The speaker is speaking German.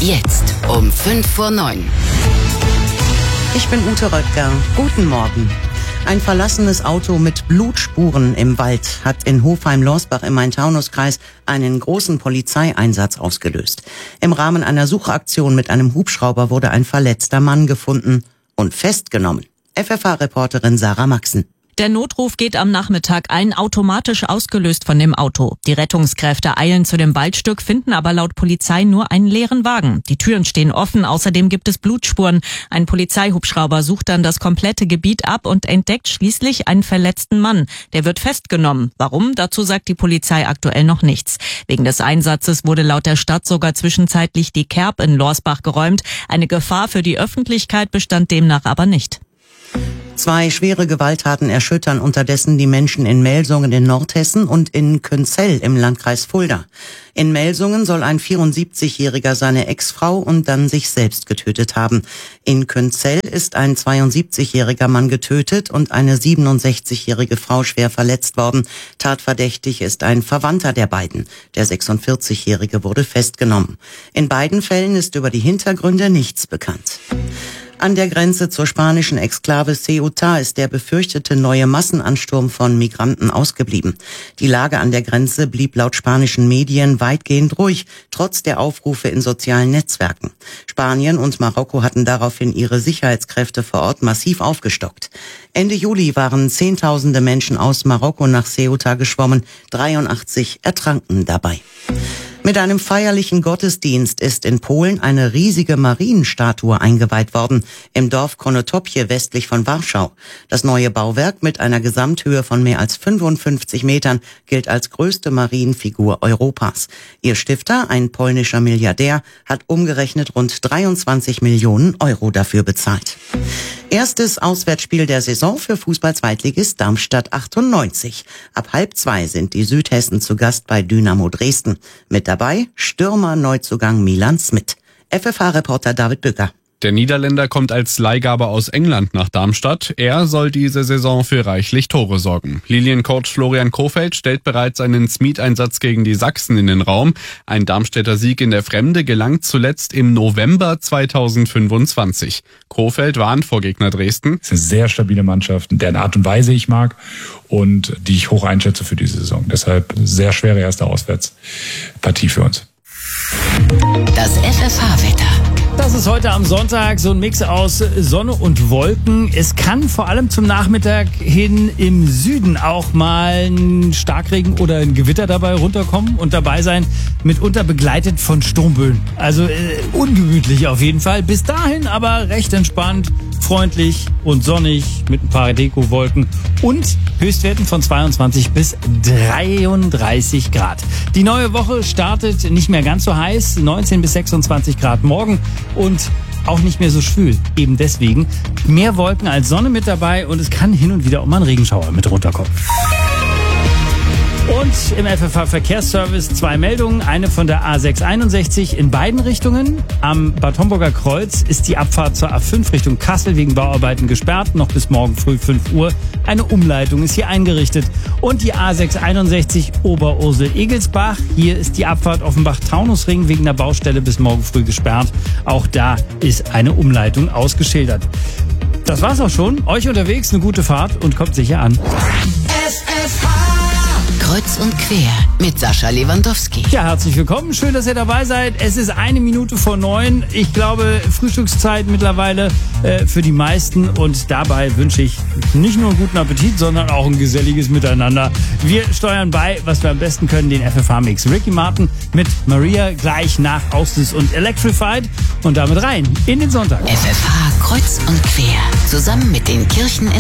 Jetzt um 8:55. Ich bin Ute Röttger. Guten Morgen. Ein verlassenes Auto mit Blutspuren im Wald hat in Hofheim-Lorsbach im Main-Taunus-Kreis einen großen Polizeieinsatz ausgelöst. Im Rahmen einer Suchaktion mit einem Hubschrauber wurde ein verletzter Mann gefunden und festgenommen. FFH-Reporterin Sarah Maxen. Der Notruf geht am Nachmittag ein, automatisch ausgelöst von dem Auto. Die Rettungskräfte eilen zu dem Waldstück, finden aber laut Polizei nur einen leeren Wagen. Die Türen stehen offen, außerdem gibt es Blutspuren. Ein Polizeihubschrauber sucht dann das komplette Gebiet ab und entdeckt schließlich einen verletzten Mann. Der wird festgenommen. Warum? Dazu sagt die Polizei aktuell noch nichts. Wegen des Einsatzes wurde laut der Stadt sogar zwischenzeitlich die Kerb in Lorsbach geräumt. Eine Gefahr für die Öffentlichkeit bestand demnach aber nicht. 2 schwere Gewalttaten erschüttern unterdessen die Menschen in Melsungen in Nordhessen und in Künzell im Landkreis Fulda. In Melsungen soll ein 74-Jähriger seine Ex-Frau und dann sich selbst getötet haben. In Künzell ist ein 72-jähriger Mann getötet und eine 67-jährige Frau schwer verletzt worden. Tatverdächtig ist ein Verwandter der beiden. Der 46-jährige wurde festgenommen. In beiden Fällen ist über die Hintergründe nichts bekannt. An der Grenze zur spanischen Exklave Ceuta ist der befürchtete neue Massenansturm von Migranten ausgeblieben. Die Lage an der Grenze blieb laut spanischen Medien weitgehend ruhig, trotz der Aufrufe in sozialen Netzwerken. Spanien und Marokko hatten daraufhin ihre Sicherheitskräfte vor Ort massiv aufgestockt. Ende Juli waren Zehntausende Menschen aus Marokko nach Ceuta geschwommen, 83 ertranken dabei. Mit einem feierlichen Gottesdienst ist in Polen eine riesige Marienstatue eingeweiht worden, im Dorf Konotopie westlich von Warschau. Das neue Bauwerk mit einer Gesamthöhe von mehr als 55 Metern gilt als größte Marienfigur Europas. Ihr Stifter, ein polnischer Milliardär, hat umgerechnet rund 23 Millionen Euro dafür bezahlt. Erstes Auswärtsspiel der Saison für Fußball-Zweitligist Darmstadt 98. Ab 1:30 sind die Südhessen zu Gast bei Dynamo Dresden. Mit dabei Stürmer-Neuzugang Milan Smith. FFH-Reporter David Bücker. Der Niederländer kommt als Leihgabe aus England nach Darmstadt. Er soll diese Saison für reichlich Tore sorgen. Liliencoach Florian Kohfeldt stellt bereits einen Smith-Einsatz gegen die Sachsen in den Raum. Ein Darmstädter Sieg in der Fremde gelang zuletzt im November 2025. Kohfeldt warnt vor Gegner Dresden. Es ist eine sehr stabile Mannschaft, deren Art und Weise ich mag und die ich hoch einschätze für diese Saison. Deshalb sehr schwere erste Auswärtspartie für uns. Das FFH-Wetter. Das ist heute am Sonntag so ein Mix aus Sonne und Wolken. Es kann vor allem zum Nachmittag hin im Süden auch mal ein Starkregen oder ein Gewitter dabei runterkommen und dabei sein, mitunter begleitet von Sturmböen. Also ungemütlich auf jeden Fall. Bis dahin aber recht entspannt, freundlich und sonnig mit ein paar Dekowolken und Höchstwerten von 22 bis 33 Grad. Die neue Woche startet nicht mehr ganz so heiß, 19 bis 26 Grad morgen und auch nicht mehr so schwül. Eben deswegen mehr Wolken als Sonne mit dabei und es kann hin und wieder auch mal ein Regenschauer mit runterkommen. Und im FFH-Verkehrsservice 2 Meldungen. Eine von der A661 in beiden Richtungen. Am Bad Homburger Kreuz ist die Abfahrt zur A5 Richtung Kassel wegen Bauarbeiten gesperrt. Noch bis morgen früh 5 Uhr. Eine Umleitung ist hier eingerichtet. Und die A661 Oberursel-Egelsbach. Hier ist die Abfahrt Offenbach-Taunusring wegen der Baustelle bis morgen früh gesperrt. Auch da ist eine Umleitung ausgeschildert. Das war's auch schon. Euch unterwegs eine gute Fahrt und kommt sicher an. Kreuz und quer mit Sascha Lewandowski. Ja, herzlich willkommen. Schön, dass ihr dabei seid. Es ist 8:01. Ich glaube, Frühstückszeit mittlerweile für die meisten. Und dabei wünsche ich nicht nur einen guten Appetit, sondern auch ein geselliges Miteinander. Wir steuern bei, was wir am besten können, den FFH-Mix. Ricky Martin mit Maria gleich nach Austis und Electrified. Und damit rein in den Sonntag. FFH Kreuz und quer. Zusammen mit den Kirchen in